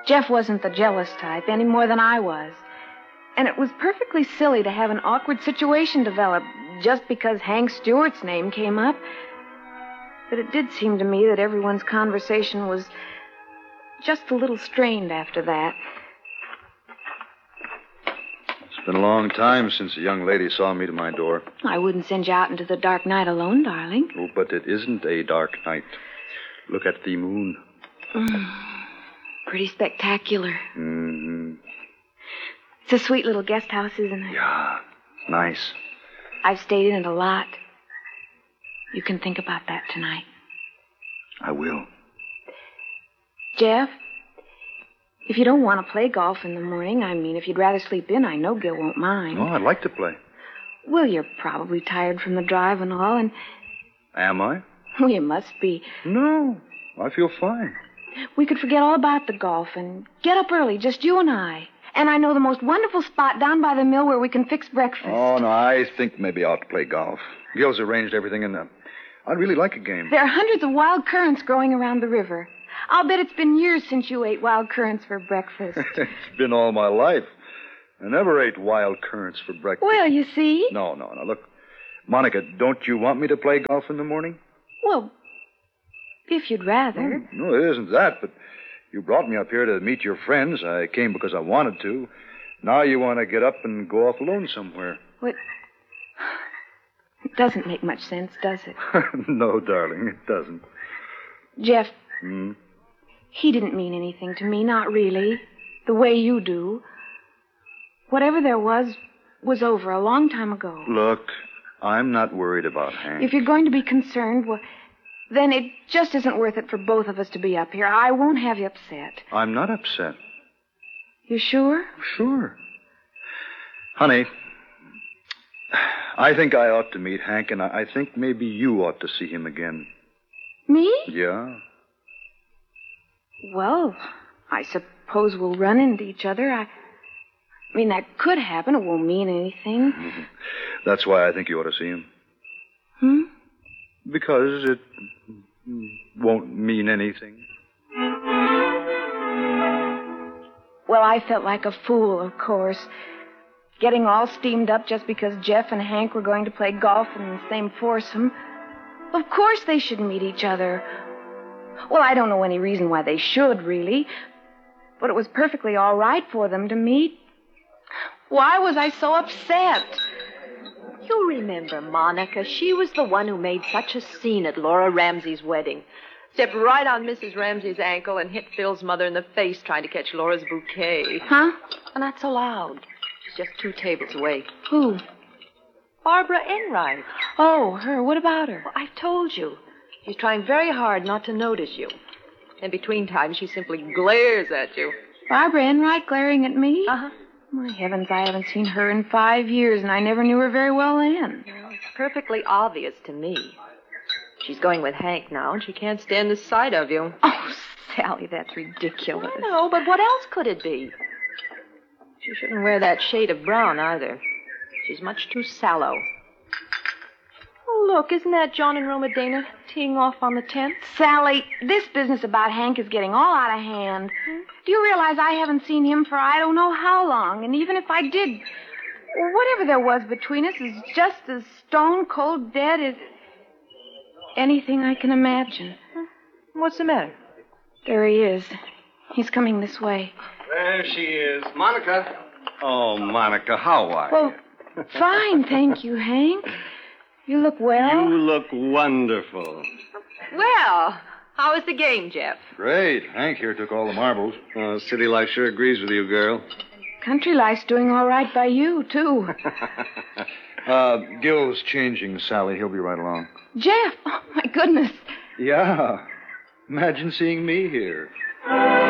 Jeff wasn't the jealous type any more than I was. And it was perfectly silly to have an awkward situation develop just because Hank Stewart's name came up. But it did seem to me that everyone's conversation was just a little strained after that. It's been a long time since a young lady saw me to my door. I wouldn't send you out into the dark night alone, darling. Oh, but it isn't a dark night. Look at the moon. Pretty spectacular. Mm-hmm. It's a sweet little guest house, isn't it? Yeah, it's nice. I've stayed in it a lot. You can think about that tonight. I will. Jeff, if you don't want to play golf in the morning, if you'd rather sleep in, I know Gil won't mind. Oh, I'd like to play. Well, you're probably tired from the drive and all, and... Am I? Well, you must be. No, I feel fine. We could forget all about the golf and get up early, just you and I. And I know the most wonderful spot down by the mill where we can fix breakfast. Oh, no, I think maybe I ought to play golf. Gil's arranged everything, and I'd really like a game. There are hundreds of wild currants growing around the river. I'll bet it's been years since you ate wild currants for breakfast. It's been all my life. I never ate wild currants for breakfast. Well, you see. No. Look, Monica, don't you want me to play golf in the morning? Well, if you'd rather. No, it isn't that, but you brought me up here to meet your friends. I came because I wanted to. Now you want to get up and go off alone somewhere. What? It doesn't make much sense, does it? No, darling, it doesn't. Jeff, Hmm? He didn't mean anything to me, not really. The way you do. Whatever there was over a long time ago. Look, I'm not worried about Hank. If you're going to be concerned, well, then it just isn't worth it for both of us to be up here. I won't have you upset. I'm not upset. You sure? Sure. Honey, I think I ought to meet Hank, and I think maybe you ought to see him again. Me? Yeah? Well, I suppose we'll run into each other. That could happen. It won't mean anything. Mm-hmm. That's why I think you ought to see him. Because it won't mean anything. Well, I felt like a fool, of course. Getting all steamed up just because Jeff and Hank were going to play golf in the same foursome. Of course they should meet each other. Well, I don't know any reason why they should, really. But it was perfectly all right for them to meet. Why was I so upset? You remember, Monica, she was the one who made such a scene at Laura Ramsey's wedding. Stepped right on Mrs. Ramsey's ankle and hit Phil's mother in the face trying to catch Laura's bouquet. Huh? And not so loud. She's just 2 tables away. Who? Barbara Enright. Oh, her. What about her? Well, I told you. She's trying very hard not to notice you. And between times, she simply glares at you. Barbara Enright glaring at me? Uh-huh. My heavens, I haven't seen her in 5 years, and I never knew her very well then. Well, it's perfectly obvious to me. She's going with Hank now, and she can't stand the sight of you. Oh, Sally, that's ridiculous. I know, but what else could it be? She shouldn't wear that shade of brown, either. She's much too sallow. Oh, look, isn't that John and Roma Dana teeing off on the 10th? Sally, this business about Hank is getting all out of hand. Do you realize I haven't seen him for I don't know how long? And even if I did, whatever there was between us is just as stone cold dead as anything I can imagine. What's the matter? There he is. He's coming this way. There she is. Monica. Oh, Monica, how are you? Well, fine, thank you, Hank. You look well. You look wonderful. Well, how was the game, Jeff? Great. Hank here took all the marbles. Oh, city life sure agrees with you, girl. Country life's doing all right by you, too. Gil's changing, Sally. He'll be right along. Jeff! Oh, my goodness. Yeah. Imagine seeing me here.